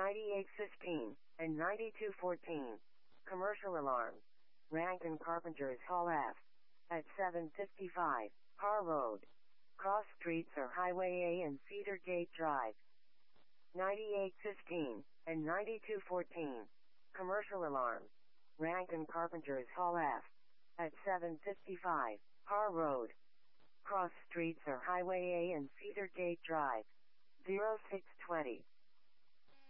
9815, and 9214. Commercial alarm. Rankin Carpenters Hall F. At 755, Har Road. Cross streets are Highway A and Cedar Gate Drive. 9815, and 9214. Commercial alarm. Rankin Carpenters Hall F. At 755, Har Road. Cross streets are Highway A and Cedar Gate Drive. 0620.